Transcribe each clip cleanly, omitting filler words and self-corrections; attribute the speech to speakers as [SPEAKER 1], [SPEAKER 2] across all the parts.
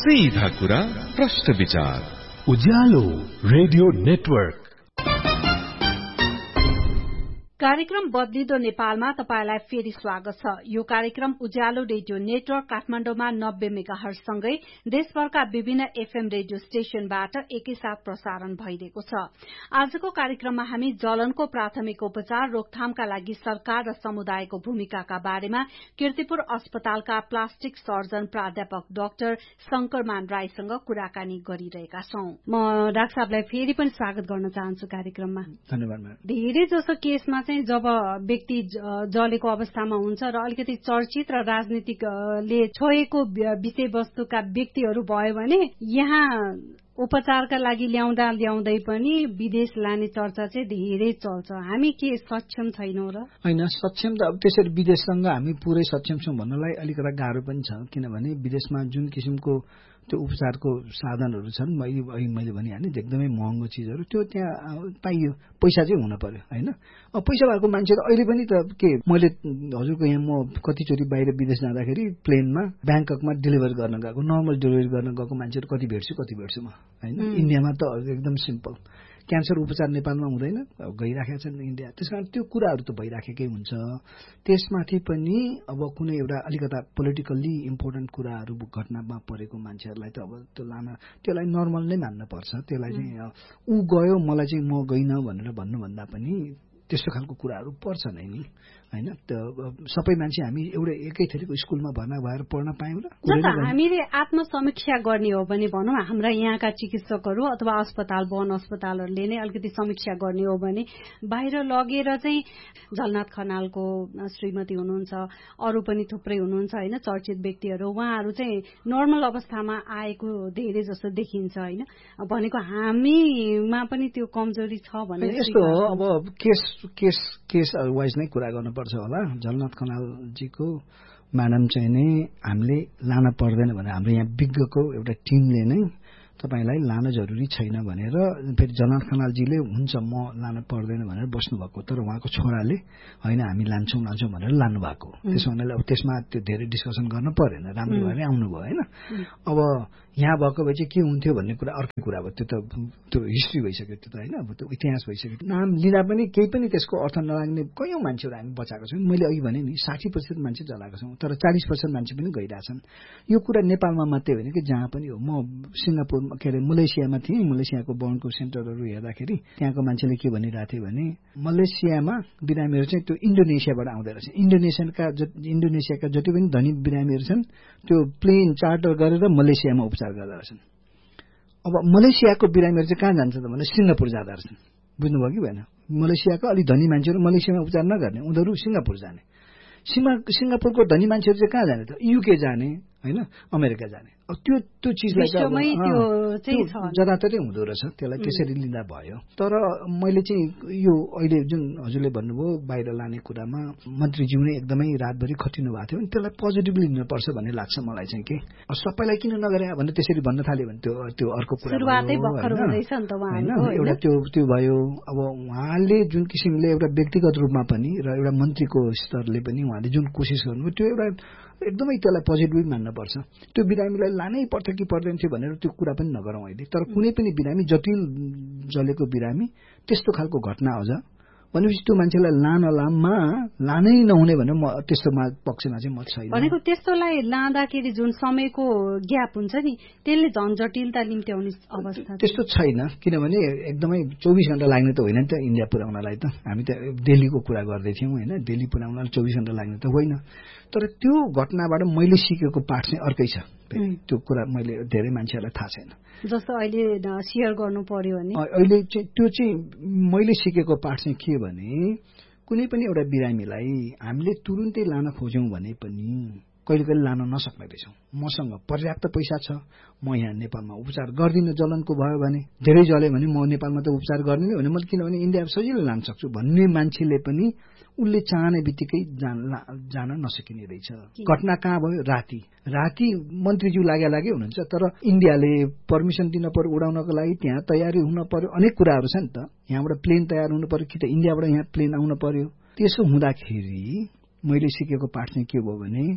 [SPEAKER 1] सीधा कुरा प्रश्न विचार
[SPEAKER 2] उज्यालो रेडियो नेटवर्क।
[SPEAKER 3] कार्यक्रम बदलिदो नेपालमा तपाईलाई फेरि स्वागत छ। यो कार्यक्रम उज्यालो रेडियो नेटवर्क काठमाडौँमा 90 मेगाहर्ज सँगै देशभरका विभिन्न एफएम रेडियो स्टेशनबाट एकैसाथ प्रसारण भइरहेको छ। आजको कार्यक्रममा हामी जलनको प्राथमिक उपचार रोकथामका लागि सरकार र समुदायको भूमिकाका बारेमा कीर्तिपुर अस्पतालका प्लास्टिक सर्जन प्राध्यापक डाक्टर शंकरमान राईसँग कुराकानी गरिरहेका छौं। म डाक्टर साहबलाई फेरि पनि स्वागत गर्न चाहन्छु कार्यक्रममा।
[SPEAKER 4] धन्यवाद।
[SPEAKER 3] धेरै जसो केसमा चाहिँ जब व्यक्ति जलेको अवस्थामा हुन्छ र अलिकति चर्चित र राजनीतिकले छोएको विषयवस्तुका व्यक्तिहरू भयो भने यहाँ उपचारका लागि ल्याउँदै पनि विदेश लाने चर्चा चाहिँ धेरै चल्छ। हामी के सक्षम छैनौं र?
[SPEAKER 4] हैन, सक्षम त अब त्यसरी विदेशसँग हामी पुरै सक्षम छौं भन्नलाई अलिकता गाह्रो पनि छ, किनभने विदेशमा जुन किसिमको त्यो उपचारको साधनहरू छन्, मैले भनिहालेँ एकदमै महँगो चिजहरू, त्यो त्यहाँ पाइयो। पैसा चाहिँ हुन पर्यो हैन। अब पैसा भएको मान्छे त अहिले पनि त के, मैले हजुरको यहाँ म कतिचोटि बाहिर विदेश जाँदाखेरि प्लेनमा ब्याङ्ककमा डेलिभर गर्न गएको, नर्मल डेलिभरी गर्न गएको मान्छेहरू कति भेट्छु म हैन। इन्डियामा त एकदम सिम्पल। क्यान्सर उपचार नेपालमा हुँदैन, गइराखेका छन् इन्डिया। त्यसकारण त्यो कुराहरू त भइराखेकै हुन्छ। त्यसमाथि पनि अब कुनै एउटा अलिकता पोलिटिकल्ली इम्पोर्टेन्ट कुराहरू घटनामा परेको मान्छेहरूलाई त अब त्यसलाई नर्मल नै मान्न पर्छ। त्यसलाई चाहिँ ऊ गयो मलाई चाहिँ म गइन भनेर भन्नुभन्दा पनि त्यस्तो खालको कुराहरू पर्छ नै नि हैन। सबै मान्छे हामी एउटा एकै थरीको स्कुलमा भर्ना भएर पढ्न पायौँ र?
[SPEAKER 3] हामीले आत्मसमीक्षा गर्ने हो भने भनौँ, हाम्रा यहाँका चिकित्सकहरू अथवा वन अस्पतालहरूले नै अलिकति समीक्षा गर्ने हो भने बाहिर लगेर चाहिँ झलनाथ खनालको श्रीमती हुनुहुन्छ, अरू पनि थुप्रै हुनुहुन्छ हैन, चर्चित व्यक्तिहरू, उहाँहरू चाहिँ नर्मल अवस्थामा आएको धेरै जस्तो देखिन्छ हैन। भनेको हामीमा पनि त्यो कमजोरी छ भने
[SPEAKER 4] यस्तो हो। अब केस वाइज नै कुरा गर्नुपर्छ होला। झलनाथ खनालजीको म्याडम चाहिँ नै हामीले लान पर्दैन भने हाम्रो यहाँ विज्ञको एउटा टिमले नै तपाईलाई लान जरुरी छैन भनेर, फेरि झलनाथ खनालजीले हुन्छ म लान पर्दैन भनेर बस्नुभएको, तर उहाँको छोराले होइन हामी लान्छौँ भनेर लानु भएको। त्यसो हुनाले अब त्यसमा त्यो धेरै डिस्कसन गर्न परेन, राम्रो भएर आउनुभयो होइन। अब यहाँ भएको भए चाहिँ के हुन्थ्यो भन्ने कुरा अर्कै कुरा भयो। त्यो हिस्ट्री भइसक्यो, त्यो त होइन, अब त्यो इतिहास भइसक्यो। नाम लिँदा पनि केही पनि त्यसको अर्थ नलाग्ने कयौं मान्छेहरू हामी बचाएको छौँ। मैले अघि भने नि 60% मान्छे जलाएको छौँ, तर 40% मान्छे पनि गइरहेछन्। यो कुरा नेपालमा मात्रै होइन कि जहाँ पनि हो। म सिङ्गापुर के अरे मलेसियामा थिएँ। मलेसियाको बर्नको सेन्टरहरू हेर्दाखेरि त्यहाँको मान्छेले के भनिरहेको थियो भने मलेसियामा बिरामीहरू चाहिँ त्यो इन्डोनेसियाबाट आउँदै रहेछ। इन्डोनेसियाका जति पनि धनी बिरामीहरू छन् त्यो प्लेन चार्टर गरेर मलेसियामा उपचार गर्दा रहेछन्। अब मलेसियाको बिरामीहरू चाहिँ कहाँ जान्छन् त भने सिङ्गापुर जाँदा रहेछन्। बुझ्नुभयो कि भएन? मलेसियाका अलिक धनी मान्छेहरू मलेसियामा उपचार नगर्ने, उनीहरू सिङ्गापुर जाने। सिङ्गापुरको धनी मान्छेहरू चाहिँ कहाँ जाने त? युके जाने होइन, अमेरिका जाने। अब त्यो चिजलाई जताततै हुँदो रहेछ। त्यसलाई त्यसरी लिँदा भयो। तर मैले चाहिँ यो अहिले जुन हजुरले भन्नुभयो बाहिर लाने कुरामा मन्त्रीज्यू नै एकदमै रातभरि खटिनु भएको थियो, त्यसलाई पोजिटिभली लिनुपर्छ भन्ने लाग्छ मलाई चाहिँ के। सबैलाई किन नगरे भनेर त्यसरी भन्न थाल्यो भने त्यो अर्को कुरा होइन। एउटा त्यो भयो। अब उहाँले जुन किसिमले एउटा व्यक्तिगत रूपमा पनि र एउटा मन्त्रीको स्तरले पनि उहाँले जुन कोसिस गर्नुभयो त्यो एउटा एकदमै त्यसलाई पोजिटिभ मान्नुपर्छ। त्यो बिरामीलाई लानै पर्छ कि पर्दैन थियो भनेर त्यो कुरा पनि नगरौँ अहिले। तर कुनै पनि बिरामी, जटिल जलेको बिरामी त्यस्तो खालको घटना अझ भनेपछि त्यो मान्छेलाई लानै नहुने भने म त्यस्तो पक्षमा चाहिँ म छैन।
[SPEAKER 3] भनेको त्यस्तोलाई लाँदाखेरि जुन समयको ग्याप हुन्छ नि त्यसले झन् जटिलता निम्त्याउने अवस्था
[SPEAKER 4] त्यस्तो छैन। किनभने एकदमै 24 घण्टा लाग्ने त होइन नि त इन्डिया पुर्याउनलाई। त हामी त दिल्लीको कुरा गर्दै थियौँ होइन, दिल्ली पुर्याउनलाई 24 घण्टा लाग्ने त होइन। तर त्यो घटनाबाट मैले सिकेको पाठ चाहिँ अर्कै छ। त्यो कुरा मैले धेरै मान्छेहरूलाई थाहा छैन।
[SPEAKER 3] जस्तो अहिले शेयर गर्नु पर्यो भने
[SPEAKER 4] अहिले चाहिँ त्यो चाहिँ मैले सिकेको पाठ चाहिँ के भने कुनै पनि एउटा बिरामीलाई हामीले तुरुन्तै लान खोज्यौं भने पनि कहिले लान नसक्ने रहेछौँ। मसँग पर्याप्त पैसा छ, म यहाँ नेपालमा उपचार गर्दिनँ। जलनको भयो भने धेरै जल्यो भने म नेपालमा त उपचार गर्दिनँ भने मैले किनभने इन्डिया सजिलै लान सक्छु भन्ने मान्छेले पनि उसले चाहने बित्तिकै जान नसकिने रहेछ। घटना कहाँ भयो? राति मन्त्रीज्यू लागे हुनुहुन्छ, तर इन्डियाले पर्मिसन दिन पर्यो उडाउनको लागि, त्यहाँ तयारी हुन पर्यो, अनेक कुराहरू छ नि त। यहाँबाट प्लेन तयार हुनु पर्यो कि त इन्डियाबाट यहाँ प्लेन आउनु पर्यो। त्यसो हुँदाखेरि मैले सिकेको पाठ चाहिँ के भयो भने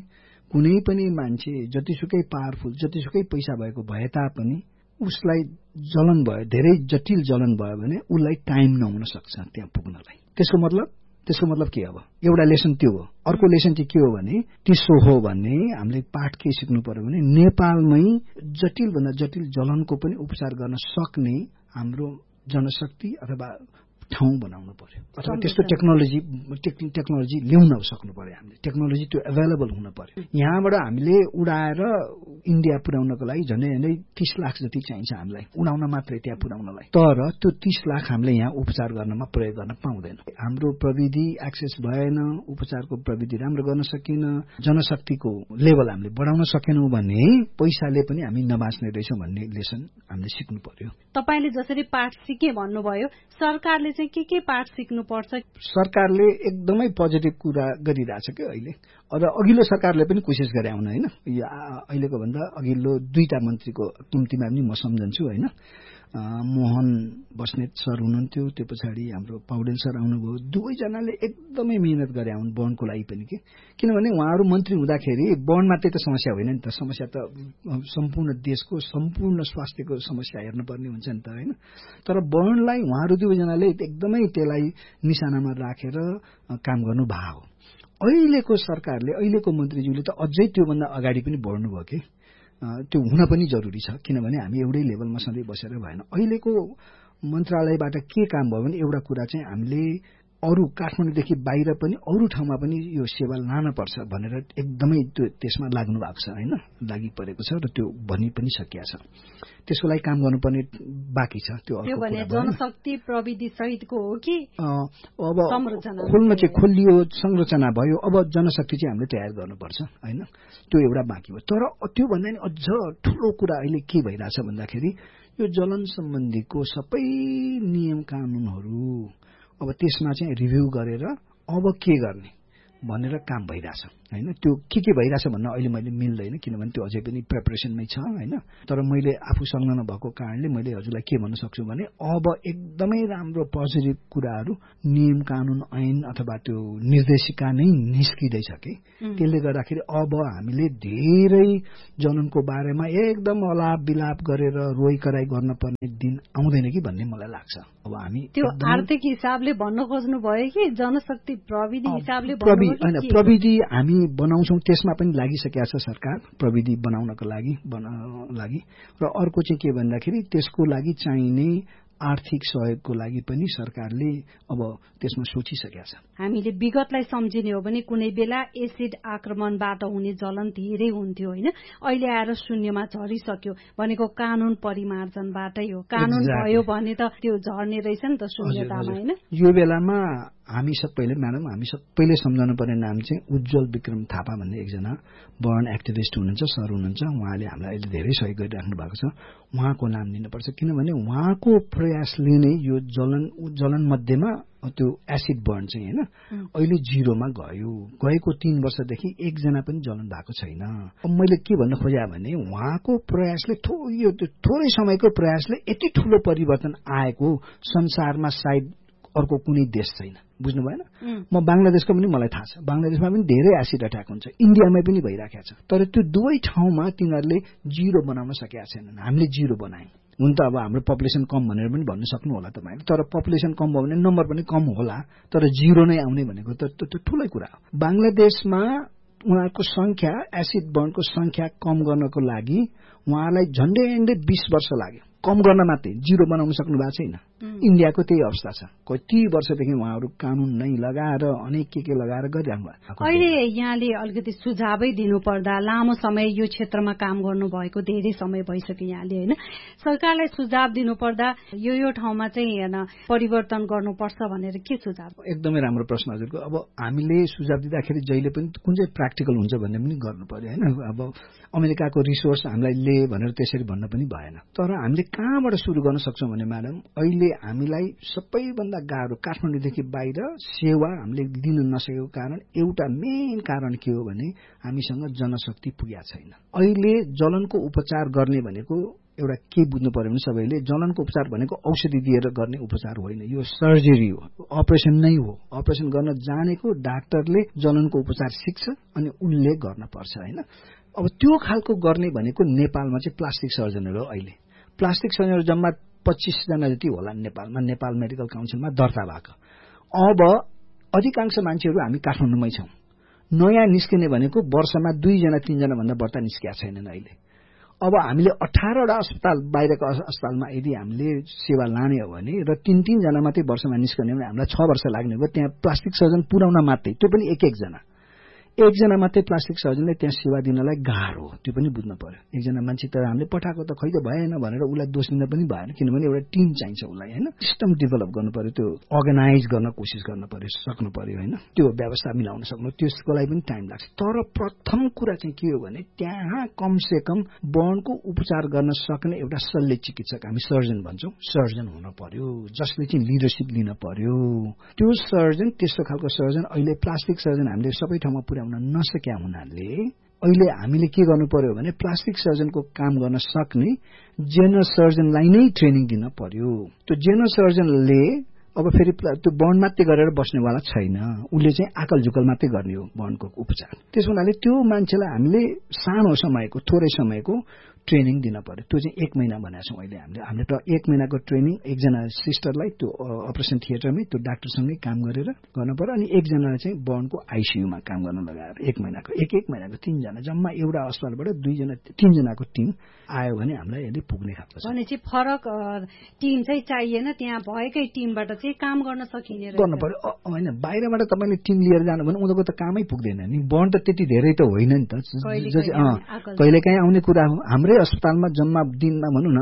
[SPEAKER 4] कुनै पनि मान्छे जतिसुकै पावरफुल जतिसुकै पैसा भएको भए तापनि उसलाई जलन भयो, धेरै जटिल जलन भयो भने उसलाई टाइम नहुन सक्छ त्यहाँ पुग्नलाई। त्यसको मतलब के अब? एउटा लेसन त्यो हो। अर्को लेसन चाहिँ के हो भने त्यसो हो भने हामीले पाठ के सिक्नु पर्यो भने नेपालमै जटिलभन्दा जटिल जलनको पनि उपचार गर्न सक्ने हाम्रो जनशक्ति अथवा ठाउँ बनाउनु पर्यो, अथवा त्यस्तो टेक्नोलोजी ल्याउन सक्नु पर्यो। हामीले टेक्नोलोजी त्यो एभाइलेबल हुन पर्यो। यहाँबाट हामीले उडाएर इन्डिया पुर्याउनको लागि झन्डै 30 लाख जति चाहिन्छ हामीलाई, उडाउन मात्रै त्यहाँ पुर्याउनलाई। तर त्यो 30 लाख हामीले यहाँ उपचार गर्नमा प्रयोग गर्न पाउँदैन। हाम्रो प्रविधि एक्सेस भएन, उपचारको प्रविधि राम्रो गर्न सकिन, जनशक्तिको लेभल हामीले बढाउन सकेनौं भने पैसाले पनि हामी नबाच्ने रहेछौं भन्ने लेसन हामीले सिक्नु पर्यो।
[SPEAKER 3] तपाईले जसरी पाठ सिके भन्नुभयो, सरकारले चाहिँ के पाठ सिक्नु पर्छ?
[SPEAKER 4] सरकारले एकदमै पोजिटिभ कुरा गरिरहेछ के अहिले। र अघिल्लो सरकारले पनि कोसिस गरे आउन, हैन? अहिलेको भन्दा अघिल्लो 2टा मन्त्रीको निम्तिमा पनि म सम्झन्छु, हैन? मोहन बस्नेत सर हुनुहुन्थ्यो, त्यो पछाडि हाम्रो पौडेल सर आउनुभयो। दुवैजनाले एकदमै मेहनत गरे आउन् वनको लागि पनि के, किनभने उहाँहरू मन्त्री हुँदाखेरि वन मात्रै त समस्या होइन नि त, समस्या त सम्पूर्ण देशको सम्पूर्ण स्वास्थ्यको समस्या हेर्नुपर्ने हुन्छ नि त, हैन? तर वनलाई उहाँहरू दुवैजनाले एकदमै त्यसलाई निशानामा राखेर काम गर्नु भयो। अहिलेको सरकारले, अहिलेको मन्त्रीज्यूले त अझै त्योभन्दा अगाडि पनि बढ्नुभयो के। त्यो हुन पनि जरुरी छ, किनभने हामी एउटै लेभलमा सधैँ बसेर भएन। अहिलेको मन्त्रालयबाट के काम भयो भने एउटा कुरा चाहिँ हामीले अरू काठमाडौँदेखि बाहिर पनि अरू ठाउँमा पनि यो सेवा लान पर्छ भनेर एकदमै त्यो त्यसमा लाग्नु भएको छ, हैन? लागि परेको छ र त्यो भनि पनि सकिया छ। त्यसको लागि काम गर्नुपर्ने बाँकी छ। त्यो
[SPEAKER 3] भने जनशक्ति प्रविधि सहितको हो कि
[SPEAKER 4] अब खोल्न चाहिँ खोलियो, संरचना भयो, अब जनशक्ति चाहिँ हामीले तयार गर्नुपर्छ, हैन? त्यो एउटा बाँकी हो। तर त्यो भन्दा नि अझ ठूलो कुरा अहिले के भइरहेछ भन्दाखेरि यो जलन सम्बन्धीको सबै नियम कानूनहरू अब त्यसमा चाहिँ रिभ्यू गरेर अब के गर्ने भनेर काम भइरहेछ, हैन? त्यो के भइरहेछ भन्न अहिले मैले मिल्दैन, किनभने त्यो अझै पनि प्रिपरेसनमै छ, हैन? तर मैले आफू संलग्न भएको कारणले मैले हजुरलाई के भन्न सक्छु भने अब एकदमै राम्रो पोजिटिभ कुराहरू नियम कानून ऐन अथवा त्यो निर्देशिका नै निस्किँदैछ कि। त्यसले गर्दाखेरि अब हामीले धेरै जलनको बारेमा एकदम अलाप बिलाप गरेर रोइ कराई गर्न पर्ने दिन आउँदैन कि भन्ने मलाई लाग्छ। अब हामी
[SPEAKER 3] त्यो आर्थिक हिसाबले भन्न खोज्नु भयो कि जनशक्ति प्रविधि हिसाबले
[SPEAKER 4] प्रविधि हामी बनाउँछौं, त्यसमा पनि लागिसकेका छ सरकार प्रविधि बनाउनको लागि। र अर्को चाहिँ के भन्दाखेरि त्यसको लागि चाहिने आर्थिक सहयोगको लागि पनि सरकारले अब त्यसमा सोचिसकेका छ।
[SPEAKER 3] हामीले विगतलाई सम्झिने हो भने कुनै बेला एसिड आक्रमणबाट हुने जलन धेरै हुन्थ्यो, हैन? अहिले आएर शून्यमा झरिसक्यो भनेको कानून परिमार्जनबाटै हो। कानून भयो भने त त्यो झर्ने रहेछ नि त शून्यतामा, हैन?
[SPEAKER 4] यो बेलामा हामी सबैले सम्झाउनु पर्ने नाम चाहिँ उज्जवल विक्रम थापा भन्ने एकजना बर्न एक्टिभिस्ट हुनुहुन्छ, सर हुनुहुन्छ। उहाँले हामीलाई अहिले धेरै सहयोग गरिराख्नु भएको छ। उहाँको नाम लिनुपर्छ, किनभने उहाँको प्रयासले नै यो जलन मध्येमा त्यो एसिड बर्न चाहिँ, हैन, अहिले 0मा गएको 3 वर्षदेखि एकजना पनि जलन भएको छैन। अब मैले के भन्न खोजे भने उहाँको प्रयासले थोरै समयको प्रयासले यति ठूलो परिवर्तन आएको संसारमा सायद अर्को कुनै देश छैन। बुझ्नु भएन? म बंगलादेशको पनि मलाई थाहा छ, बंगलादेशमा पनि धेरै एसिड अट्याक हुन्छ, इन्डियामा पनि भइराखेको छ। तर त्यो दुवै ठाउँमा तिनीहरूले 0 बनाउन सकेका छैनन्। हामीले 0 बनायौं। हुन त अब हाम्रो पपुलेसन कम भनेर पनि भन्न सक्नु होला तपाईले, तर पपुलेसन कम भयो भने नम्बर पनि कम होला, तर 0 नै आउने भनेको त त्यो ठूलै कुरा हो। बंगलादेशमा उहाँको संख्या, एसिड बर्नको संख्या कम गर्नको लागि उहाँलाई झन्डै 20 वर्ष लाग्यो। कम गर्न मात्रै, 0 बनाउन सक्नु भएको छैन। इन्डियाको त्यही अवस्था छ। कति वर्षदेखि उहाँहरू कानून नै लगाएर अनेक के लगाएर गरिरहनु भएको।
[SPEAKER 3] अहिले यहाँले अलिकति सुझावै दिनु पर्दा, लामो समय यो क्षेत्रमा काम गर्नु भएको धेरै समय भइसक्यो यहाँले, हैन? सरकारलाई सुझाव दिनु पर्दा यो ठाउँमा चाहिँ हैन परिवर्तन गर्नुपर्छ भनेर के सुझाव?
[SPEAKER 4] एकदमै राम्रो प्रश्न हजुरको। अब हामीले सुझाव दिँदाखेरि जहिले पनि कुन चाहिँ प्र्याक्टिकल हुन्छ भन्ने पनि गर्नु पर्यो, हैन? अब अमेरिकाको रिसोर्स हामीलाई ले भनेर त्यसरी भन्न पनि भएन। तर हामीले कहाँबाट सुरु गर्न सक्छौं भने म्याडम, अहिले हामीलाई सबैभन्दा गाह्रो काठमाडौँदेखि बाहिर सेवा हामीले दिन नसकेको कारण एउटा मेन कारण के हो भने हामीसँग जनशक्ति पुगेको छैन। अहिले जलनको उपचार गर्ने भनेको एउटा के बुझ्नु पर्यो भने सबैले जलनको उपचार भनेको औषधि दिएर गर्ने उपचार होइन, यो सर्जरी हो, अपरेसन नै हो। अपरेसन गर्न जानेको डाक्टरले जलनको उपचार सिक्छ अनि उसले गर्न पर्छ होइन। अब त्यो खालको गर्ने भनेको नेपालमा चाहिँ प्लास्टिक सर्जनहरू हो। अहिले प्लास्टिक सर्जनहरू जम्मा 25 जना जति होला नेपालमा, नेपाल मेडिकल काउन्सिलमा दर्ता भएको। अब अधिकांश मान्छेहरू हामी काठमाडौँमै छौँ। नयाँ निस्किने भनेको वर्षमा 2 जना 3 जना भन्दा बढ्ता निस्किया छैनन् अहिले। अब हामीले 18वटा अस्पताल बाहिरको अस्पतालमा यदि हामीले सेवा लाने हो भने र 3-3 जना मात्रै वर्षमा निस्कने भने हामीलाई 6 वर्ष लाग्ने हो। त्यहाँ प्लास्टिक सर्जन पुर्याउन मात्रै, त्यो पनि एकजना मात्रै प्लास्टिक सर्जनले त्यहाँ सेवा दिनलाई गाह्रो हो। त्यो पनि बुझ्नु पर्यो। एकजना मान्छे त हामीले पठाएको त खै त भएन भनेर उसलाई दोष दिन पनि भएन, किनभने एउटा टिम चाहिन्छ उसलाई होइन। सिस्टम डेभलप गर्नु पर्यो, त्यो अर्गनाइज गर्न कोसिस गर्नु पर्यो, सक्नु पर्यो होइन। त्यो व्यवस्था मिलाउन सक्नु, त्यसको लागि पनि टाइम लाग्छ। तर प्रथम कुरा चाहिँ के हो भने त्यहाँ कमसे कम बर्नको उपचार गर्न सक्ने एउटा शल्य चिकित्सक, हामी सर्जन भन्छौँ, सर्जन हुन पर्यो, जसले चाहिँ लिडरसिप लिन पर्यो। त्यो सर्जन, त्यस्तो खालको सर्जन अहिले प्लास्टिक सर्जन हामीले सबै ठाउँमा पुर्याउन नसक्या हुनाले अहिले हामीले के गर्नु पर्यो भने प्लास्टिक सर्जनको काम गर्न सक्ने जेनरल सर्जनलाई नै ट्रेनिङ दिन पर्यो। त्यो जेनरल सर्जनले अब फेरि त्यो बर्न मात्रै गरेर बस्नेवाला छैन, उसले चाहिँ आकल झुकल मात्रै गर्ने हो बर्नको उपचार। त्यस हुनाले त्यो मान्छेलाई हामीले सानो समयको, थोरै समयको ट्रेनिङ दिन पर्यो। त्यो चाहिँ 1 महिना भनेको छौँ अहिले हामीले त 1 महिनाको ट्रेनिङ एकजना सिस्टरलाई त्यो अपरेसन थिएटरमै त्यो डाक्टरसँगै काम गरेर गर्नु पर्यो। अनि एकजनालाई चाहिँ बर्नको आइसियुमा काम गर्न लगाएर 1 महिनाको 3 जना जम्मा एउटा अस्पतालबाट 2 जना 3 जनाको टिम आयो भने हामीलाई यदि पुग्ने खालको छ।
[SPEAKER 3] भने चाहिँ फरक टिम चाहिँ चाहिएन, त्यहाँ भएकै टिमबाट चाहिँ काम गर्न सकिने
[SPEAKER 4] गर्नु पर्यो होइन। बाहिरबाट तपाईँले टिम लिएर जानु भने उनीहरूको त कामै पुग्दैन नि। बर्न त त्यति धेरै त होइन नि त, कहिलेकाहीँ आउने कुरा हो। हाम्रै अस्पतालमा जम्मा दिनमा भनौँ न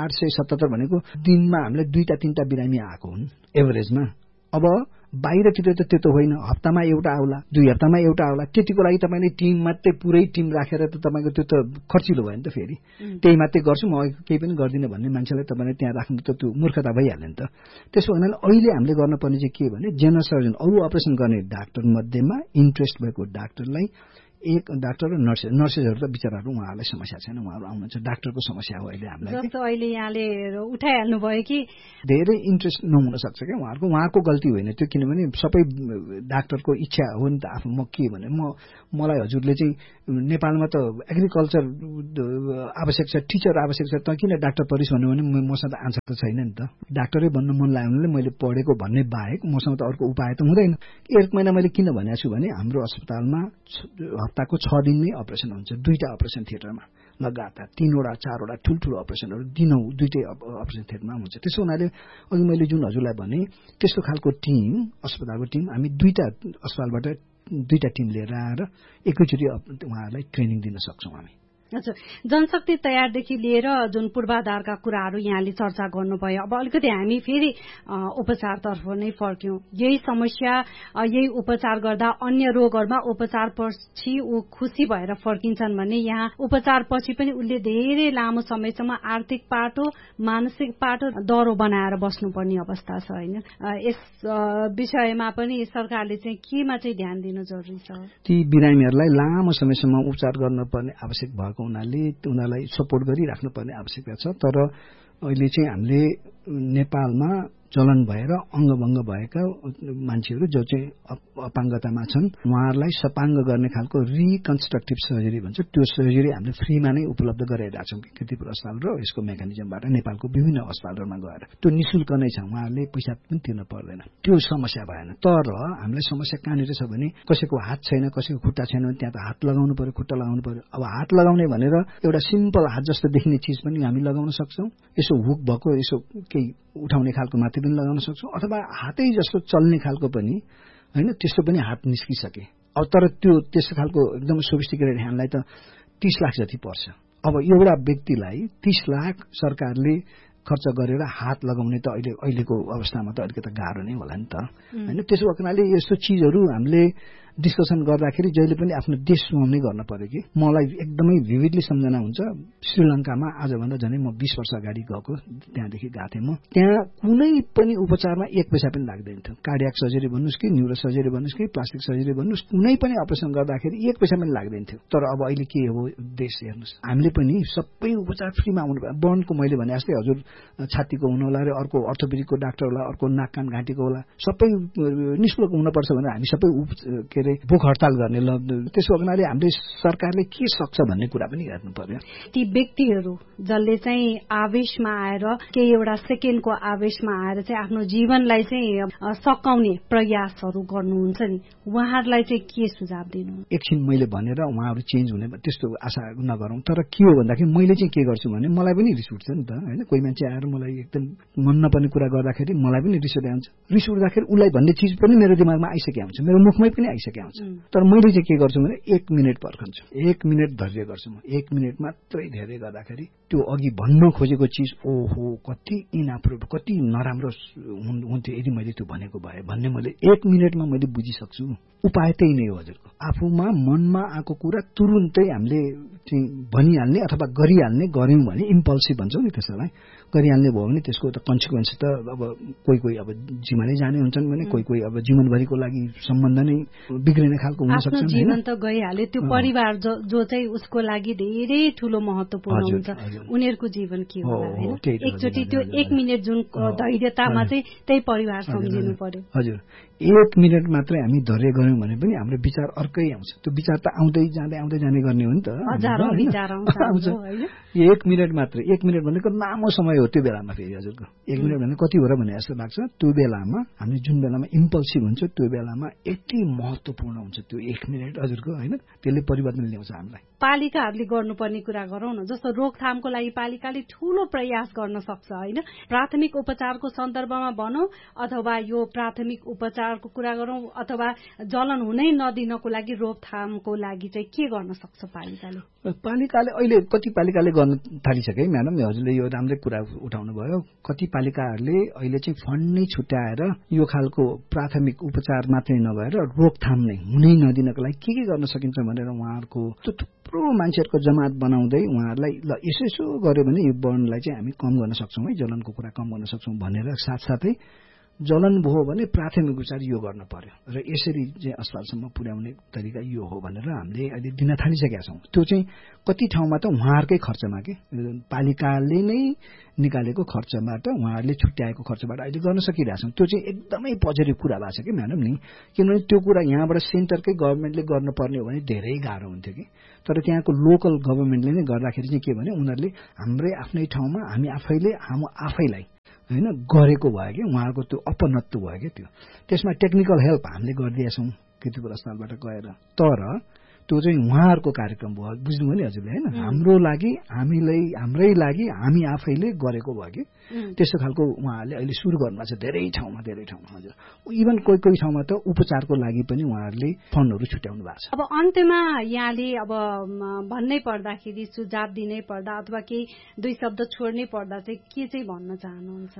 [SPEAKER 4] 877 भनेको दिनमा हामीलाई 2-3 बिरामी आएको हुन् एभरेजमा। अब बाहिरतिर त त्यो त होइन, हप्तामा एउटा आउला, 2 हप्तामा एउटा आउला। त्यतिको लागि तपाईँले टिम मात्रै पुरै टिम राखेर त तपाईँको त्यो त खर्चिलो भयो नि त। फेरि त्यही मात्रै गर्छु म, केही पनि गर्दिनँ भन्ने मान्छेलाई तपाईँले त्यहाँ राख्नु त त्यो मूर्खता भइहाल्यो नि त। त्यसो हुनाले अहिले हामीले गर्नुपर्ने चाहिँ के भने जेनरल सर्जन, अरू अपरेसन गर्ने डाक्टर मध्येमा इन्ट्रेस्ट भएको डाक्टरलाई, एक डाक्टर र नर्सेसहरू त बिचराहरू उहाँहरूलाई समस्या छैन, उहाँहरू आउनुहुन्छ। डाक्टरको समस्या हो अहिले हामीलाई।
[SPEAKER 3] जस्तो अहिले यहाँले उठाइहाल्नु भयो कि
[SPEAKER 4] धेरै इन्ट्रेस्ट नहुन सक्छ क्या उहाँको गल्ती होइन त्यो, किनभने सबै डाक्टरको इच्छा हो नि त। आफू म के भने मलाई हजुरले चाहिँ नेपालमा त एग्रिकल्चर आवश्यक छ, टिचर आवश्यक छ, त किन डाक्टर परिस् भन्नु भने मसँग त आन्सर त छैन नि त। डाक्टरै बन्न मन लाग्यो भने मैले पढेको भन्ने बाहेक मसँग त अर्को उपाय त हुँदैन। 1 महिना मैले किन भनेको छु भने हाम्रो अस्पतालमा हप्ताको 6 दिन नै अपरेसन हुन्छ, 2टा अपरेसन थिएटरमा लगातार 3वटा 4वटा ठुल्ठुलो अपरेसनहरू दिनौ 2टै अपरेसन थिएटरमा हुन्छ। त्यसो हुनाले अघि मैले जुन हजुरलाई भने त्यस्तो खालको टिम, अस्पतालको टिम हामी 2टा अस्पतालबाट 2टा टिम लिएर आएर एकैचोटि उहाँहरूलाई ट्रेनिङ दिन सक्छौँ हामी।
[SPEAKER 3] अच्छा, जनशक्ति तयारदेखि लिएर जुन पूर्वाधारका कुराहरू यहाँले चर्चा गर्नुभयो, अब अलिकति हामी फेरि उपचारतर्फ नै फर्क्यौं। यही समस्या, यही उपचार गर्दा अन्य रोगहरूमा उपचार पछि ऊ खुसी भएर फर्किन्छन् भने यहाँ उपचार पछि पनि उसले धेरै लामो समयसम्म आर्थिक पाटो, मानसिक पाटो दह्रो बनाएर बस्नुपर्ने अवस्था छ होइन। यस विषयमा पनि सरकारले चाहिँ केमा चाहिँ ध्यान दिनु जरुरी छ?
[SPEAKER 4] ती बिरामीहरूलाई लामो समयसम्म उपचार गर्नुपर्ने आवश्यक भएको हुनाले उनीहरूलाई सपोर्ट गरिराख्नुपर्ने आवश्यकता छ। तर अहिले चाहिँ हामीले नेपालमा चलन भएर अङ्गभङ्ग भएका मान्छेहरू जो चाहिँ अपाङ्गतामा छन् उहाँहरूलाई सपाङ्ग गर्ने खालको रिकन्स्ट्रक्टिभ सर्जरी भन्छ, त्यो सर्जरी हामीले फ्रीमा नै उपलब्ध गराइरहेका छौँ कीर्तिपुर अस्पताल र यसको मेकानिजमबाट नेपालको विभिन्न अस्पतालहरूमा गएर। त्यो निःशुल्क नै छ, उहाँहरूले पैसा पनि तिर्न पर्दैन, त्यो समस्या भएन। तर हामीलाई समस्या कहाँनिर छ भने कसैको हात छैन, कसैको खुट्टा छैन भने त्यहाँ त हात लगाउनु पर्यो, खुट्टा लगाउनु पर्यो। अब हात लगाउने भनेर एउटा सिम्पल हात जस्तो देखिने चिज पनि हामी लगाउन सक्छौँ, यसो हुक भएको यसो केही उठाउने खालको माथि पनि लगाउन सक्छौँ, अथवा हातै जस्तो चल्ने खालको पनि होइन, त्यस्तो पनि हात निस्किसके। अब तर त्यो त्यस्तो खालको एकदम सोफिस्टिकेटेड ह्यान्डलाई त 30 लाख जति पर्छ। अब एउटा व्यक्तिलाई 30 लाख सरकारले खर्च गरेर हात लगाउने त अहिलेको अवस्थामा त अलिकति गाह्रो नै होला नि त होइन। त्यसो हुनाले यस्तो चिजहरू हामीले डिस्कसन गर्दाखेरि जहिले पनि आफ्नो देश सुहाउने गर्न पर्यो कि मलाई एकदमै भिभिडली सम्झना हुन्छ श्रीलङ्कामा आजभन्दा झनै म 20 वर्ष अगाडि गएको त्यहाँदेखि गएको थिएँ म त्यहाँ कुनै पनि उपचारमा 1 पैसा पनि लाग्दैन थियो कार्डियाक सर्जरी भन्नुस् कि न्युरो सर्जरी भन्नुस् कि प्लास्टिक सर्जरी भन्नुस् कुनै पनि अपरेसन गर्दाखेरि 1 पैसा पनि लाग्दैन थियो तर अब अहिले के हो देश हेर्नुस् हामीले पनि सबै उपचार फ्रीमा आउनु पर्यो बर्नको मैले भने जस्तै हजुर छातीको हुन होला र अर्को अर्थोपेडिकको डाक्टर होला अर्को नाक कान घाँटीको होला सबै निशुल्क हुनुपर्छ भने हामी सबै के अरे भोक हडताल गर्ने ल त्यसो हुनाले हामीले सरकारले के सक्छ भन्ने कुरा पनि हेर्नु पर्यो
[SPEAKER 3] ती व्यक्तिहरू जसले चाहिँ आवेशमा आएर केही एउटा सेकेन्डको आवेशमा आएर चाहिँ आफ्नो जीवनलाई चाहिँ सकाउने प्रयासहरू गर्नुहुन्छ नि उहाँहरूलाई चाहिँ के सुझाव दिनु
[SPEAKER 4] एकछिन मैले भनेर उहाँहरू चेन्ज हुने त्यस्तो आशा नगरौं तर के हो भन्दाखेरि मैले चाहिँ के गर्छु भने मलाई पनि रिस उठ्छ नि त हैन कोही मान्छे आएर मलाई एकदम मन नपर्ने कुरा गर्दाखेरि मलाई पनि रिस उठ्छ रिस उठ्दाखेरि उलाई भन्ने चीज पनि मेरो दिमागमा आइसकेको हुन्छ मेरो मुखमै पनि आइसकेको हुन्छ तर मैले चाहिँ के गर्छु भने 1 मिनेट पर्खन्छु 1 मिनेट धैर्य गर्छु म 1 मिनेट मात्रै धैर्य गर्दाखेरि त्यो अघि भन्न खोजेको चीज ओहो कति इनअप्रोप्रिएट कति नराम्रो हुन्थ्यो यदि मैले त्यो भनेको भए भन्ने मैले 1 मिनेटमा मैले बुझिसक्छु उपाय त्यही नै हो हजुरको आफूमा मनमा आएको कुरा तुरुन्तै हामीले चाहिँ भनिहाल्ने अथवा गरिहाल्ने गर्यौं भने इम्पल्सिभ भन्छौं नि त्यसलाई गरिहाल्ने भयो भने त्यसको त कन्सिक्वेन्स त अब कोही अब जीवनै जाने हुन्छन् भने कोही अब जीवनभरिको लागि सम्बन्ध नै बिग्रिने खालको हुन सक्छ
[SPEAKER 3] आफ्नो जीवन त गइहाल्यो त्यो परिवार जो चाहिँ उसको लागि धेरै ठूलो महत्त्वपूर्ण हुन्छ उनीहरुको जीवन के होला हैन एकचोटी त्यो 1 मिनेट जुन धैर्यतामा चाहिँ त्यही परिवार सम्झिनु पर्यो
[SPEAKER 4] हजुर 1 मिनेट मात्रै हामी धैर्य गर्यौं भने पनि हाम्रो विचार अर्कै आउँछ त्यो विचार त आउँदै जाने गर्ने हो नि त
[SPEAKER 3] हजारौं विचार आउँछ हैन
[SPEAKER 4] 1 मिनेट मात्रै 1 मिनेट भनेको लामो समय हो त्यो बेलामा फेरि हजुरको 1 मिनेट भने कति हो र भने जस्तो लाग्छ त्यो बेलामा हामी जुन बेलामा इम्पल्सिभ हुन्छ त्यो बेलामा यति महत्त्वपूर्ण हुन्छ त्यो 1 मिनेट हजुरको हैन त्यसले परिवर्तन ल्याउँछ हामीलाई
[SPEAKER 3] पालिकाहरूले गर्नुपर्ने कुरा गरौँ न जस्तो रोकथामको लागि पालिकाले ठूलो प्रयास गर्न सक्छ हैन प्राथमिक उपचारको सन्दर्भमा भनौं अथवा यो प्राथमिक उपचारको कुरा गरौँ अथवा जलन हुनै नदिनको लागि रोकथामको लागि चाहिँ के गर्न सक्छ पालिकाले
[SPEAKER 4] अहिले कति पालिकाले गर्न थालिसके है म्याडम हजुरले यो राम्रै कुरा उठाउनु भयो कति पालिकाहरूले अहिले चाहिँ फन्ड नै छुट्याएर यो खालको प्राथमिक उपचार मात्रै नभएर रोकथाम नै हुनै नदिनको लागि के गर्न सकिन्छ भनेर उहाँहरुको थुप्रो मान्छेहरुको जमात बनाउँदै उहाँहरुलाई ल यसो गर्यो भने यो बर्नलाई चाहिँ हामी कम गर्न सक्छौं है जलनको कुरा कम गर्न सक्छौं भनेर साथसाथै जलन भयो भने प्राथमिक उपचार यो गर्न पर्यो र यसरी चाहिँ अस्पतालसम्म पुर्याउने तरिका यो हो भनेर हामीले अहिले दिन थालिसकेका छौं त्यो चाहिँ कति ठाउँमा त उहाँहरुकै खर्चमा के पालिकाले नै निकालेको खर्चबाट उहाँहरुले छुट्याएको खर्चबाट अहिले गर्न सकिरहेछौं त्यो चाहिँ एकदमै पोजिटिभ कुरा भएको छ के म्याडम नि किनभने त्यो कुरा यहाँबाट सेन्टरकै गभर्नमेन्टले गर्नुपर्ने हो भने धेरै गाह्रो हुन्थ्यो कि तर त्यहाँको लोकल गभर्नमेन्टले नै गर्दाखेरि चाहिँ के भने उनीहरुले हाम्रै आफ्नै ठाउँमा हामी आफैलाई हैन गरेको भयो के उहाँको त्यो अपनत्व भयो के त्यो त्यसमा टेक्निकल हेल्प हामीले गरिदिएछौं कीर्तिपुर अस्पतालबाट गएर तर त्यो चाहिँ उहाँहरुको कार्यक्रम भयो बुझ्नुभयो नि हजुरले हैन हाम्रै लागि हामी आफैले गरेको भयो कि त्यस्तो खालको उहाँहरुले अहिले सुरु गर्नुभएको छ धेरै ठाउँमा हजुर इभन कोही ठाउँमा त उपचारको लागि पनि उहाँहरुले फन्डहरु छुट्याउनु भएको छ
[SPEAKER 3] अब अन्त्यमा यहाँले अब भन्नै पर्दाखेरि सुझाव दिनै पर्दा अथवा केही दुई शब्द छोड्नै पर्दा चाहिँ के चाहिँ भन्न चाहनुहुन्छ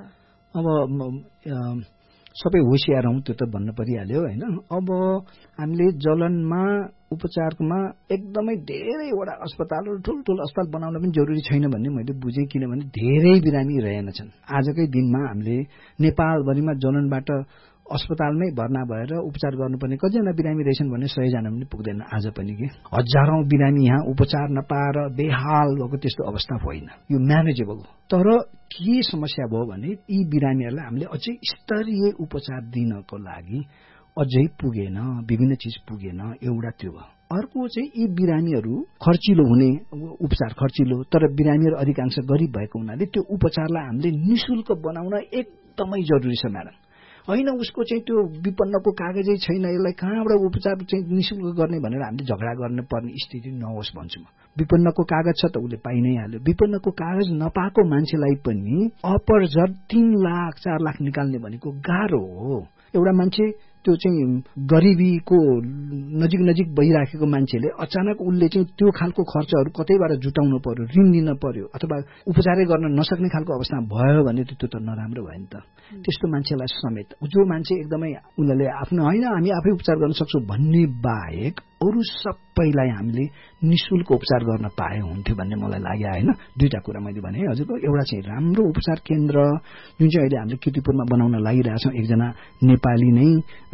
[SPEAKER 4] अब सबै होशियार हौं त्यो त भन्न परिहाल्यो हैन अब हामीले जलनमा उपचारमा एकदमै धेरैवटा अस्पतालहरु ठूलठूल अस्पताल बनाउन पनि जरुरी छैन भन्ने मैले बुझे किनभने धेरै बिरामी रहेनछन् आजकै दिनमा हामीले नेपालभरिमा जलनबाट अस्पतालमै भर्ना भएर उपचार गर्नुपर्ने कतिजना बिरामी रहेछन् भने 100 जना पनि पुग्दैन आज पनि के हजारौं बिरामी यहाँ उपचार नपाएर बेहाल भएको त्यस्तो अवस्था होइन यो म्यानेजेबल तर के समस्या भयो भने यी बिरामीहरुलाई हामीले अझै स्तरीय उपचार दिनको लागि अझै पुगेन विभिन्न चीज पुगेन एउटा त्यो भयो अर्को चाहिँ यी बिरामीहरु खर्चिलो हुने उपचार खर्चिलो तर बिरामीहरु अधिकांश गरिब भएको हुनाले त्यो उपचारलाई हामीले निशुल्क बनाउन एकदमै जरुरी छ म्याडम हैन उसको चाहिँ त्यो विपन्नको कागजै छैन यसलाई कहाँबाट उपचार चाहिँ निशुल्क गर्ने भनेर हामीले झगडा गर्न पर्ने स्थिति नहोस् भन्छु म विपन्नको कागज छ त उले पाइ नै हाल्यो विपन्नको कागज नपाएको मान्छेलाई पनि अपरझट 3 लाख 4 लाख निकाल्ने भनेको गाह्रो हो एउटा मान्छे त्यो चाहिँ गरिबीको नजिक भइराखेको मान्छेले अचानक उसले चाहिँ त्यो खालको खर्चहरू कतैबाट जुटाउनु पर्यो, ऋण लिन पर्यो अथवा उपचारै गर्न नसक्ने खालको अवस्था भयो भने त्यो त नराम्रो भयो नि त। त्यस्तो मान्छेलाई समेत जो मान्छे एकदमै उनीहरूले आफ्नो होइन हामी आफै उपचार गर्न सक्छौँ भन्ने बाहेक अरू सबैलाई हामीले निःशुल्क उपचार गर्न पाए हुन्थ्यो भन्ने मलाई लाग्यो होइन। दुईटा कुरा मैले भने हजुरको, एउटा चाहिँ राम्रो उपचार केन्द्र जुन चाहिँ अहिले हामीले कीर्तिपुरमा बनाउन लागिरहेछौँ, एकजना नेपाली नै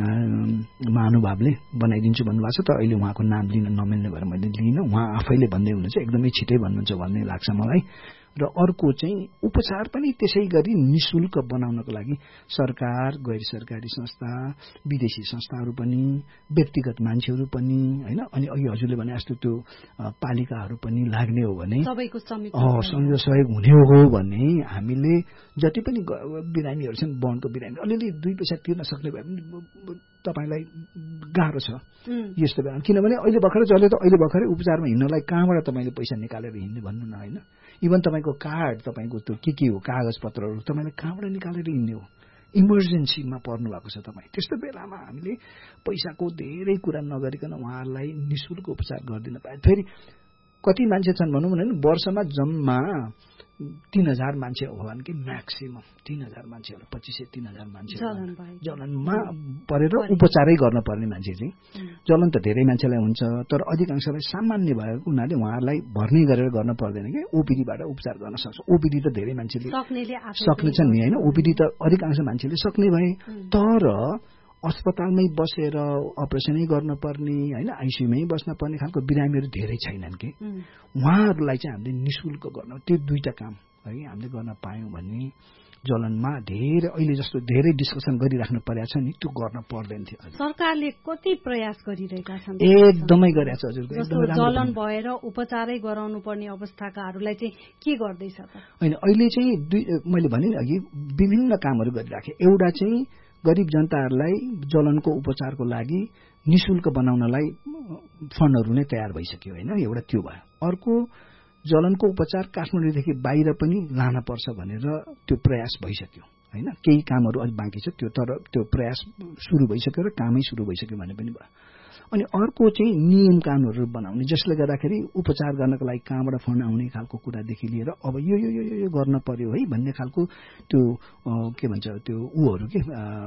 [SPEAKER 4] महानुभावले बनाइदिन्छु भन्नुभएको छ, तर अहिले उहाँको नाम लिन नमिल्ने भएर मैले लिइनँ। उहाँ आफैले भन्दै हुनुहुन्छ एकदमै छिटै भन्नुहुन्छ भन्ने लाग्छ मलाई। र अर्को चाहिँ उपचार पनि त्यसै गरी निःशुल्क बनाउनको लागि सरकार, गैर सरकारी संस्था, विदेशी संस्थाहरू पनि, व्यक्तिगत मान्छेहरू पनि होइन, अनि अघि हजुरले भने जस्तो त्यो पालिकाहरू पनि लाग्ने हो भने
[SPEAKER 3] सबैको
[SPEAKER 4] संयुक्त सहयोग हुने हो भने हामीले जति पनि बिरामीहरू छन्, वनको बिरामी अलिअलि 2 पैसा तिर्न सक्ने भए पनि तपाईलाई गाह्रो छ यस्तो बेला। किनभने अहिले भर्खरै उपचारमा हिँड्नलाई कहाँबाट तपाईँले पैसा निकालेर हिँड्ने भन्नु न होइन। इभन तपाईँको कार्ड, तपाईँको त्यो के हो कागज पत्रहरू तपाईँले कहाँबाट निकालेर हिँड्ने हो। इमर्जेन्सीमा पर्नु भएको छ तपाईँ, त्यस्तो बेलामा हामीले पैसाको धेरै कुरा नगरिकन उहाँहरूलाई निःशुल्क उपचार गरिदिन पाए। फेरि कति मान्छे छन् भनौँ भने वर्षमा जम्मा 3000 मान्छे हो भने कि म्याक्सिमम 3000 मान्छेहरू 2500-3000 मान्छे जलनमा परेर उपचारै गर्न पर्ने मान्छे चाहिँ जलन त धेरै मान्छेलाई हुन्छ, तर अधिकांशलाई सामान्य भएको हुनाले उहाँहरूलाई भर्नी गरेर गर्न पर्दैन कि ओपीडीबाट उपचार गर्न सक्छ। ओपीडी त धेरै मान्छेले सक्ने छन् नि होइन, ओपीडी त अधिकांश मान्छेले सक्ने भए, तर अस्पतालमै बसेर अपरेसनै गर्नुपर्ने होइन, आइसियुमै बस्न पर्ने खालको बिरामीहरू धेरै छैनन् कि उहाँहरूलाई चाहिँ हामीले निःशुल्क गर्न त्यो 2टा काम है हामीले गर्न पायौँ भने जलनमा धेरै अहिले जस्तो धेरै डिस्कसन गरिराख्नु परेको छ नि, त्यो गर्न पर्दैन थियो।
[SPEAKER 3] सरकारले कति प्रयास गरिरहेका छन्?
[SPEAKER 4] एकदमै गरेको छ हजुरको,
[SPEAKER 3] एकदमै जलन भएर उपचारै गराउनु पर्ने अवस्थाकाहरूलाई चाहिँ के गर्दैछ त?
[SPEAKER 4] होइन अहिले चाहिँ मैले भने नि अघि विभिन्न कामहरू गरिराखे। एउटा चाहिँ गरिब जनताहरूलाई जलनको उपचारको लागि निःशुल्क बनाउनलाई फन्डहरू नै तयार भइसक्यो होइन, एउटा त्यो भयो। अर्को जलनको उपचार काठमाडौँदेखि बाहिर पनि लान पर्छ भनेर त्यो प्रयास भइसक्यो होइन, केही कामहरू अझ बाँकी छ त्यो, तर त्यो प्रयास सुरु भइसक्यो र कामै सुरु भइसक्यो भने पनि भयो। अनि अर्को चाहिँ नियम कानुनहरू बनाउने जसले गर्दाखेरि उपचार गर्नको लागि कहाँबाट फन्ड आउने खालको कुरादेखि लिएर अब यो यो यो यो गर्न पर्यो है भन्ने खालको त्यो के भन्छ त्यो उहरू के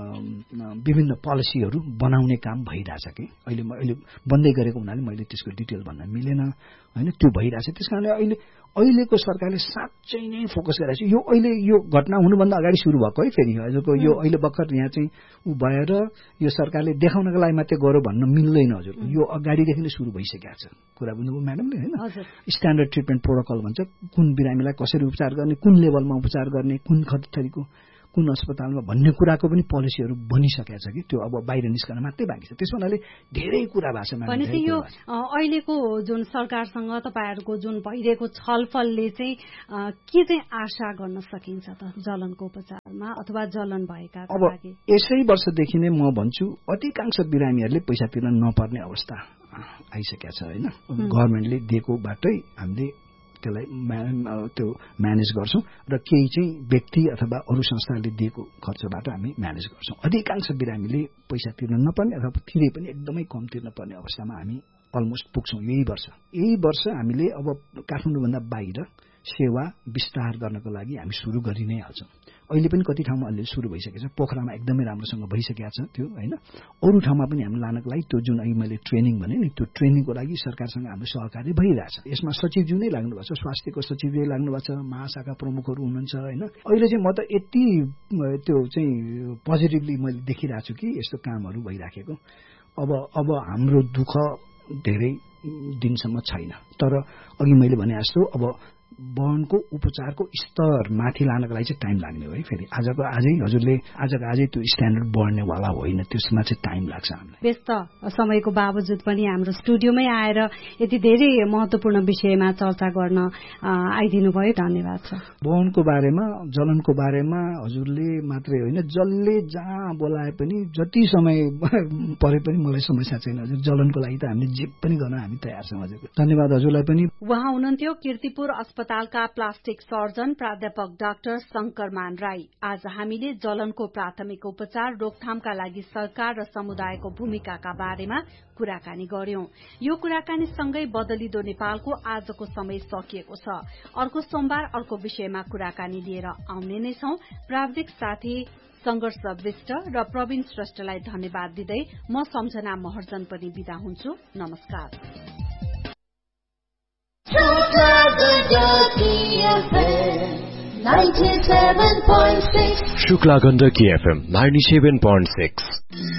[SPEAKER 4] विभिन्न पोलिसीहरू बनाउने काम भइरहेछ कि अहिले बन्दै गरेको हुनाले मैले त्यसको डिटेल भन्न मिलेन होइन, त्यो भइरहेछ। त्यस कारणले अहिलेको सरकारले साँच्चै नै फोकस गरेको छ। यो अहिले यो घटना हुनुभन्दा अगाडि सुरु भएको है, फेरि हजुरको यो अहिले भर्खर यहाँ चाहिँ भएर यो सरकारले देखाउनको लागि मात्रै गऱ्यो भन्न मिल्दैन हजुर, यो अगाडिदेखि नै सुरु भइसकेको छ कुरा बुझ्नुभयो म्याडमले होइन। स्ट्यान्डर्ड ट्रिटमेन्ट प्रोटोकल भन्छ, कुन बिरामीलाई कसरी उपचार गर्ने, कुन लेभलमा उपचार गर्ने, कुन थरीको कुन अस्पतालमा भन्ने कुराको पनि पोलिसीहरू बनिसकेको छ कि त्यो अब बाहिर निस्कन मात्रै बाँकी छ। त्यस हुनाले धेरै कुरा भएको छ।
[SPEAKER 3] भनेपछि यो अहिलेको जुन सरकारसँग तपाईँहरूको जुन भइरहेको छलफलले चाहिँ के चाहिँ आशा गर्न सकिन्छ त जलनको उपचारमा अथवा जलन भएका लागि?
[SPEAKER 4] यसै वर्षदेखि नै म भन्छु अधिकांश बिरामीहरूले पैसा तिर्न नपर्ने अवस्था आइसकेको छ होइन। गभर्मेन्टले दिएको बाटै हामीले त्यसलाई त्यो म्यानेज गर्छौँ र केही चाहिँ व्यक्ति अथवा अरू संस्थाले दिएको खर्चबाट हामी म्यानेज गर्छौँ। अधिकांश बिरामीले पैसा तिर्न नपर्ने अथवा तिरे पनि एकदमै कम तिर्न पर्ने अवस्थामा हामी अलमोस्ट पुग्छौँ यही वर्ष। हामीले अब काठमाडौँभन्दा बाहिर सेवा विस्तार गर्नको लागि हामी सुरु गरि नै हाल्छौँ। अहिले पनि कति ठाउँमा अलि सुरु भइसकेको छ, पोखरामा एकदमै राम्रोसँग भइसकेको छ त्यो होइन। अरू ठाउँमा पनि हामी लानको लागि त्यो जुन अहिले मैले ट्रेनिङ भने नि त्यो ट्रेनिङको लागि सरकारसँग हाम्रो सहकार्य भइरहेछ। यसमा सचिवज्यू नै लाग्नु भएको छ, स्वास्थ्यको सचिवले लाग्नु भएको छ, महाशाखा प्रमुखहरू हुनुहुन्छ होइन। अहिले चाहिँ म त यति त्यो चाहिँ पोजिटिभली मैले देखिरहेको छु कि यस्तो कामहरू भइराखेको। अब हाम्रो दुःख धेरै दिनसम्म छैन, तर अघि मैले भने जस्तो अब वनको उपचारको स्तर माथि लानको लागि चाहिँ टाइम लाग्ने हो है। फेरि आजको आजै त्यो स्ट्यान्डर्ड बढ्नेवाला होइन, त्यसमा चाहिँ टाइम लाग्छ हामीलाई।
[SPEAKER 3] व्यस्त समयको बावजुद पनि हाम्रो स्टुडियोमै आएर यति धेरै महत्त्वपूर्ण विषयमा चर्चा गर्न आइदिनु भयो, धन्यवाद छ।
[SPEAKER 4] वनको बारेमा जलनको बारेमा हजुरले मात्रै होइन जसले जहाँ बोलाए पनि जति समय परे पनि मलाई समस्या छैन हजुर। जलनको लागि त हामीले जे पनि गर्न हामी तयार छौँ हजुर। धन्यवाद हजुरलाई पनि।
[SPEAKER 3] उहाँ हुनुहुन्थ्यो कीर्तिपुर अस्पतालका प्लास्टिक सर्जन प्राध्यापक डाक्टर शंकर मान राई। आज हामीले जलनको प्राथमिक उपचार रोकथामका लागि सरकार र समुदायको भूमिकाका बारेमा कुराकानी गर्यौं। यो कुराकानी सँगै बदलिदो नेपालको आजको समय सकिएको छ। अर्को सोमबार अर्को विषयमा कुराकानी लिएर आउने नै छौं। प्राविधिक साथी संघर्ष विष्ट र प्रवीण श्रेष्ठलाई धन्यवाद दिँदै म सम्झना महर्जन पनि बिदा हुन्छु। नमस्कार।
[SPEAKER 2] शुक्ला गण्डकी FM 97.6।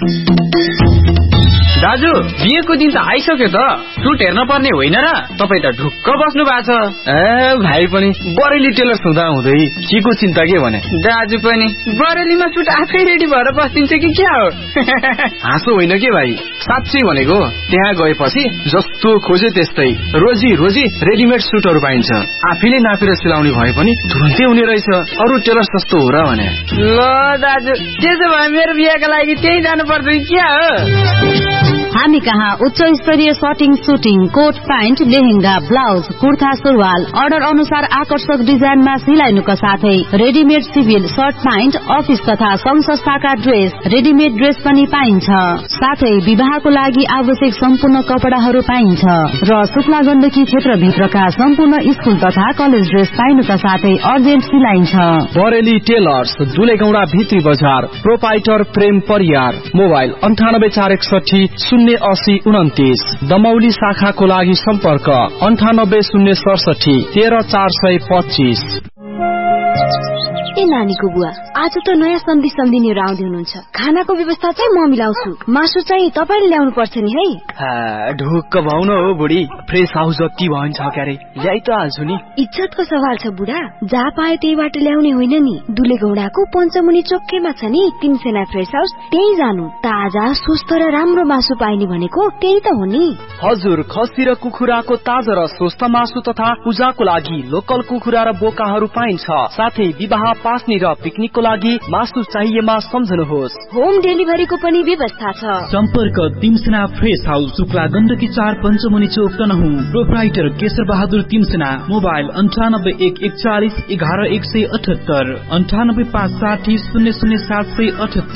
[SPEAKER 5] दाजु बिहेको दिन त आइसक्यो त, सुट हेर्न पर्ने होइन र? तपाईँ त ढुक्क बस्नु भएको छ। भाइ पनि बरेली टेलर्स हुँदा हुँदै के को चिन्ता के भने? दाजु पनि बरेलीमा सुट आफै रेडी भएर बस्दिन्छ कि क्या हो? हाँसो होइन के भाइ, साँच्चै भनेको। त्यहाँ गएपछि जस्तो खोजे त्यस्तै रोजी रोजी रेडिमेड सुटहरू पाइन्छ। आफैले नापेर सिलाउने भए पनि तुरुन्तै हुने रहेछ। अरू टेलर्स जस्तो हो र भने? ल दाजु, त्यसो भए मेरो बिहेका लागि त्यही जानु पर्छ क्या हो?
[SPEAKER 6] हामी कहाँ उच्च स्तरीय सटिङ, shooting, coat pant, lehenga, blouse, kurta, सुरुवाल अर्डर अनुसार आकर्षक डिजाइनमा सिलाइनुका साथै readymade civil short pant, office तथा संघ संस्थाका ड्रेस, रेडिमेड ड्रेस पनि पाइन्छ। साथै विवाहको लागि आवश्यक सम्पूर्ण कपडाहरू पाइन्छ र शुक्ला गण्डकी क्षेत्रभित्रका सम्पूर्ण स्कुल तथा कलेज ड्रेस पाइनुका साथै अर्जेन्ट सिलाइन्छ।
[SPEAKER 2] बरेली टेलर्स, दुलेगौडा भित्री बजार, प्रोपाइटर प्रेम परियार। मोबाइल 9846 दमौली शाखाको लागि सम्पर्क 9806 13425।
[SPEAKER 7] ए नानीको बुवा, आज त नयाँ सम्झिनेहरू आउँदै हुनुहुन्छ। खानाको व्यवस्था चाहिँ म मिलाउँछु। मासु चाहिँ तपाईँले ल्याउनु पर्छ नि है।
[SPEAKER 5] ढुक्क भाउन हो बुढी, फ्रेस हाउस जति भन्छ क्यारे ल्याइ त हाल्छु नि।
[SPEAKER 7] इज्जतको सवाल छ बुढा, जहाँ पायो त्यहीबाट ल्याउने होइन नि। दुलेगौडाको पञ्चमुनि चोकैमा छ नि तिनसेना फ्रेस हाउस, त्यही जानु। ताजा स्वस्थ र राम्रो मासु पाइने भनेको त्यही त हो नि।
[SPEAKER 2] हजुर, खसी र कुखुराको ताजा र स्वस्थ मासु तथा पूजाको लागि लोकल कुखुरा र बोकाहरू पाइन्छ। साथै विवाह, पास्नी र पिकनिकको लागि मासु चाहिएमा सम्झनुहोस्।
[SPEAKER 7] होम डेलिभरीको पनि व्यवस्था छ।
[SPEAKER 8] सम्पर्क तिमसेना फ्रेस हाउस, शुक्ला गण्डकी 4 पञ्चमुनि चोक तनहुँ। प्रोप्राइटर केशर बहादुर तिमसेना। मोबाइल 9814411178 9856 00 778।